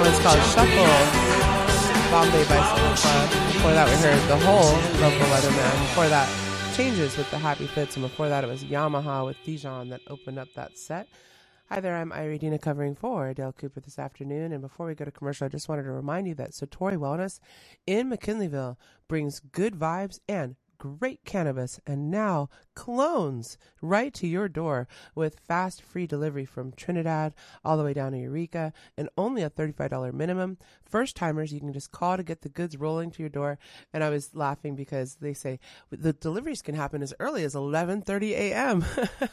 one's called Shuffle, Bombay Bicycle Club. Before that, we heard The Hole, Love the Weatherman. Before that, Changes with the Happy Fits. And before that, it was Yamaha with Dijon that opened up that set. Hi there, I'm Iridina covering for Dale Cooper this afternoon. And before we go to commercial, I just wanted to remind you that Satori Wellness in McKinleyville brings good vibes and great cannabis and now clones right to your door with fast free delivery from Trinidad all the way down to Eureka and only a $35 minimum. First timers, you can just call to get the goods rolling to your door. And I was laughing because they say the deliveries can happen as early as 11:30 a.m.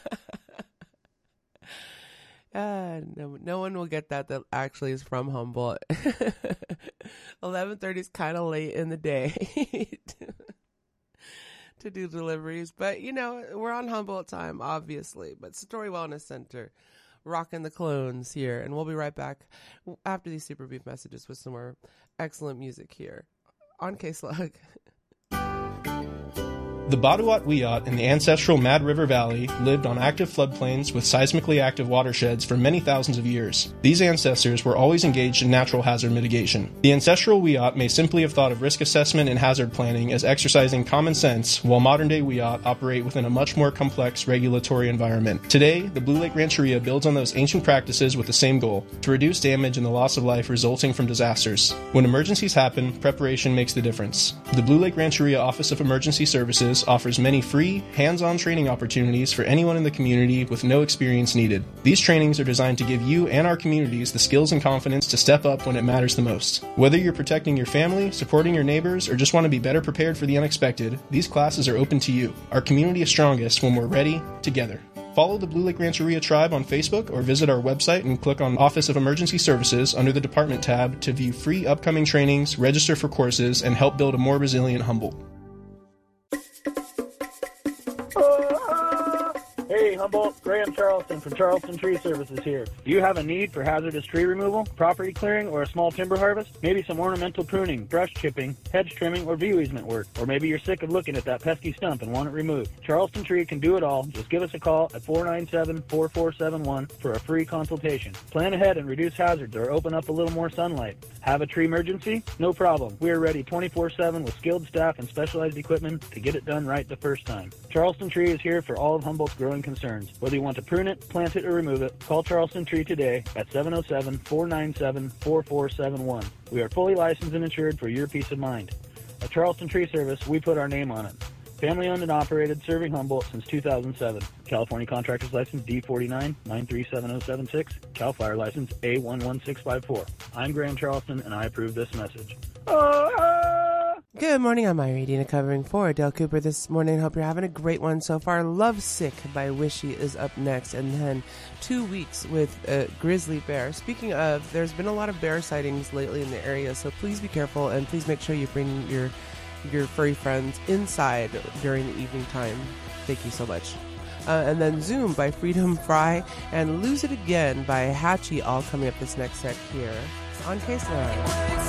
No one will get that actually is from Humboldt. 11:30 is kind of late in the day to do deliveries, but you know, we're on Humboldt time, obviously. But Satori Wellness Center, rocking the clones here, and we'll be right back after these super beef messages with some more excellent music here on K-Slug. The Baduat Wiyot in the ancestral Mad River Valley lived on active floodplains with seismically active watersheds for many thousands of years. These ancestors were always engaged in natural hazard mitigation. The ancestral Wiyot may simply have thought of risk assessment and hazard planning as exercising common sense, while modern-day Wiyot operate within a much more complex regulatory environment. Today, the Blue Lake Rancheria builds on those ancient practices with the same goal: to reduce damage and the loss of life resulting from disasters. When emergencies happen, preparation makes the difference. The Blue Lake Rancheria Office of Emergency Services offers many free, hands-on training opportunities for anyone in the community with no experience needed. These trainings are designed to give you and our communities the skills and confidence to step up when it matters the most. Whether you're protecting your family, supporting your neighbors, or just want to be better prepared for the unexpected, these classes are open to you. Our community is strongest when we're ready, together. Follow the Blue Lake Rancheria Tribe on Facebook or visit our website and click on Office of Emergency Services under the Department tab to view free upcoming trainings, register for courses, and help build a more resilient Humboldt. Hey, Humboldt, Graham Charleston from Charleston Tree Services here. Do you have a need for hazardous tree removal, property clearing, or a small timber harvest? Maybe some ornamental pruning, brush chipping, hedge trimming, or view easement work. Or maybe you're sick of looking at that pesky stump and want it removed. Charleston Tree can do it all. Just give us a call at 497-4471 for a free consultation. Plan ahead and reduce hazards or open up a little more sunlight. Have a tree emergency? No problem. We are ready 24/7 with skilled staff and specialized equipment to get it done right the first time. Charleston Tree is here for all of Humboldt's growing concerns. Whether you want to prune it, plant it, or remove it, call Charleston Tree today at 707-497-4471. We are fully licensed and insured for your peace of mind. At Charleston Tree Service, we put our name on it. Family owned and operated, serving Humboldt since 2007. California Contractor's License D49 9370076. Cal Fire License A11654. I'm Graham Charleston, and I approve this message. Good morning, I'm Iridina covering for Dale Cooper this morning. Hope you're having a great one so far. Love Sick by Wishy is up next, and then 2 weeks with Grizzly Bear. Speaking of, there's been a lot of bear sightings lately in the area, so please be careful, and please make sure you bring your furry friends inside during the evening time. Thank you so much. And then Zoom by Freedom Fry and Lose It Again by Hatchie, all coming up this next set here on K-Slug.